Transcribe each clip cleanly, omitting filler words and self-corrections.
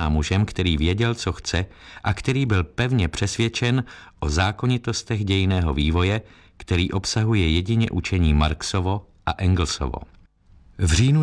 znamená mužem, který věděl, co chce a který byl pevně přesvědčen o zákonitostech dějinného vývoje, který obsahuje jedině učení Marxovo a Engelsovo. V říjnu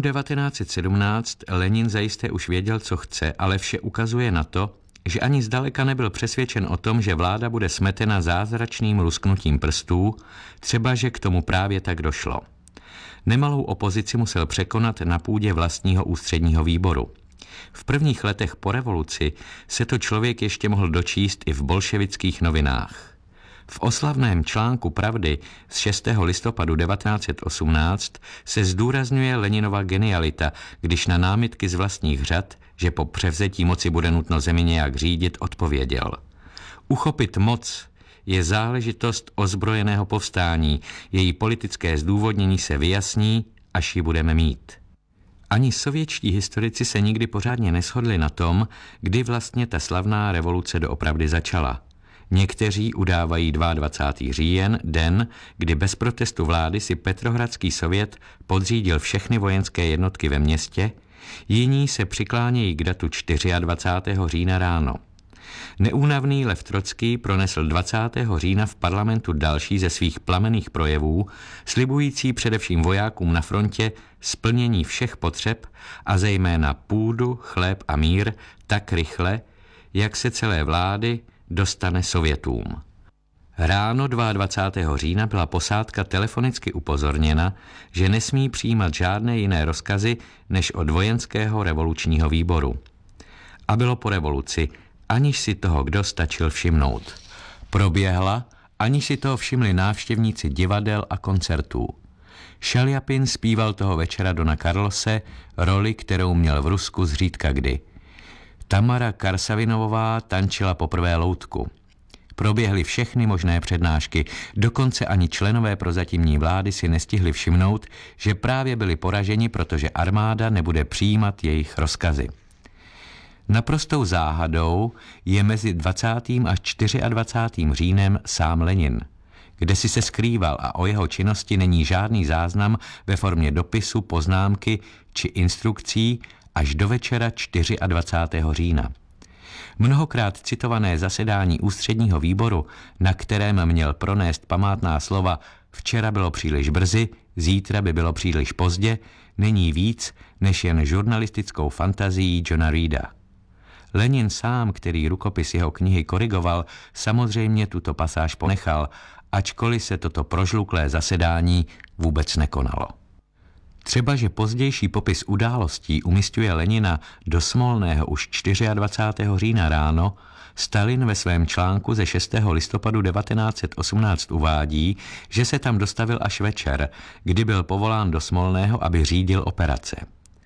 1917 Lenin zajisté už věděl, co chce, ale vše ukazuje na to, že ani zdaleka nebyl přesvědčen o tom, že vláda bude smetena zázračným lusknutím prstů, třeba že k tomu právě tak došlo. Nemalou opozici musel překonat na půdě vlastního ústředního výboru. V prvních letech po revoluci se to člověk ještě mohl dočíst i v bolševických novinách. V oslavném článku Pravdy z 6. listopadu 1918 se zdůrazňuje Leninova genialita, když na námitky z vlastních řad, že po převzetí moci bude nutno zemi nějak řídit, odpověděl: uchopit moc je záležitost ozbrojeného povstání, její politické zdůvodnění se vyjasní, až ji budeme mít. Ani sovětští historici se nikdy pořádně neshodli na tom, kdy vlastně ta slavná revoluce doopravdy začala. Někteří udávají 22. říjen, den, kdy bez protestu vlády si Petrohradský sovět podřídil všechny vojenské jednotky ve městě, jiní se přiklánějí k datu 24. října ráno. Neúnavný Lev Trocký pronesl 20. října v parlamentu další ze svých plamenných projevů, slibující především vojákům na frontě splnění všech potřeb a zejména půdu, chléb a mír tak rychle, jak se celé vlády dostane Sovětům. Ráno 22. října byla posádka telefonicky upozorněna, že nesmí přijímat žádné jiné rozkazy než od vojenského revolučního výboru. A bylo po revoluci, aniž si toho kdo stačil všimnout. Proběhla, aniž si toho všimli návštěvníci divadel a koncertů. Šaljapin zpíval toho večera Dona Carlose roli, kterou měl v Rusku zřídka kdy. Tamara Karsavinovová tančila poprvé loutku. Proběhly všechny možné přednášky, dokonce ani členové prozatímní vlády si nestihli všimnout, že právě byli poraženi, protože armáda nebude přijímat jejich rozkazy. Naprostou záhadou je mezi 20. až 24. říjnem sám Lenin, kde si se skrýval a o jeho činnosti není žádný záznam ve formě dopisu, poznámky či instrukcí až do večera 24. října. Mnohokrát citované zasedání ústředního výboru, na kterém měl pronést památná slova včera bylo příliš brzy, zítra by bylo příliš pozdě, není víc než jen žurnalistickou fantazií Johna Reeda. Lenin sám, který rukopis jeho knihy korigoval, samozřejmě tuto pasáž ponechal, ačkoliv se toto prožluklé zasedání vůbec nekonalo. Třeba, že pozdější popis událostí umísťuje Lenina do Smolného už 24. října ráno, Stalin ve svém článku ze 6. listopadu 1918 uvádí, že se tam dostavil až večer, kdy byl povolán do Smolného, aby řídil operace.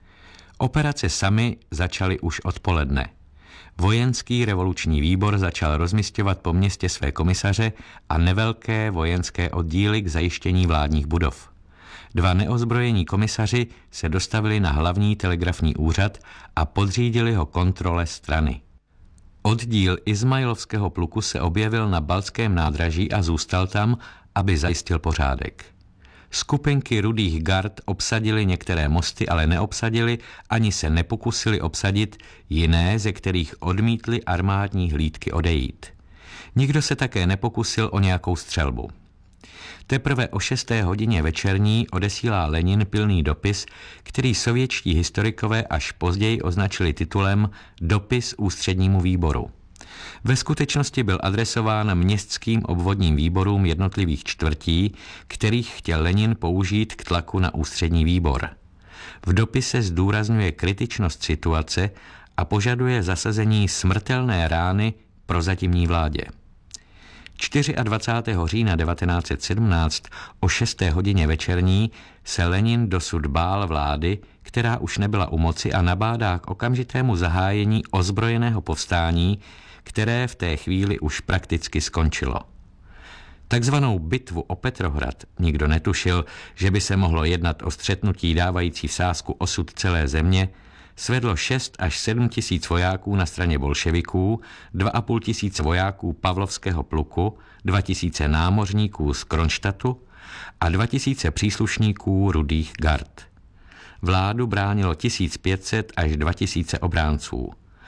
Operace samy začaly už odpoledne. Vojenský revoluční výbor začal rozmisťovat po městě své komisaře a nevelké vojenské oddíly k zajištění vládních budov. Dva neozbrojení komisaři se dostavili na hlavní telegrafní úřad a podřídili ho kontrole strany. Oddíl Izmailovského pluku se objevil na Baltském nádraží a zůstal tam, aby zajistil pořádek. Skupinky Rudých gard obsadili některé mosty, ale neobsadili ani se nepokusili obsadit jiné, ze kterých odmítli armádní hlídky odejít. Nikdo se také nepokusil o nějakou střelbu. Teprve o 6. hodině večerní odesílá Lenin pilný dopis, který sovětští historikové až později označili titulem Dopis ústřednímu výboru. Ve skutečnosti byl adresován městským obvodním výborům jednotlivých čtvrtí, kterých chtěl Lenin použít k tlaku na ústřední výbor. V dopise zdůrazňuje kritičnost situace a požaduje zasazení smrtelné rány prozatímní vládě. 24. října 1917 o 6. hodině večerní se Lenin dosud bál vlády, která už nebyla u moci, a nabádá k okamžitému zahájení ozbrojeného povstání, které v té chvíli už prakticky skončilo. Takzvanou bitvu o Petrohrad nikdo netušil, že by se mohlo jednat o střetnutí dávající v sázku osud celé země, svedlo 6 až 7 tisíc vojáků na straně bolševiků, 2,5 tisíce vojáků Pavlovského pluku, 2 tisíce námořníků z Kronštatu a 2 tisíce příslušníků Rudých gard. Vládu bránilo 1500 až 2000 obránců.